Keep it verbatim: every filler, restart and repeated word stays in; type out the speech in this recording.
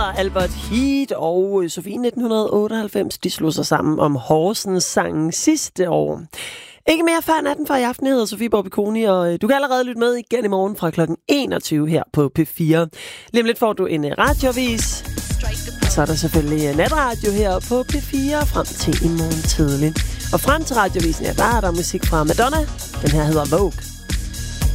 Albert Heat og Sofie nitten otteoghalvfems, de slog sig sammen om Horsens sangen sidste år. Ikke mere før natten for i aften. Jeg hedder Sofie Borbiconi, og du kan allerede lytte med igen i morgen fra klokken enogtyve her på P fire. Lige om lidt får du en radioavis. Så er der selvfølgelig natradio her på P fire frem til i morgen tidlig. Og frem til radiovisen, ja, der er der musik fra Madonna. Den her hedder Vogue.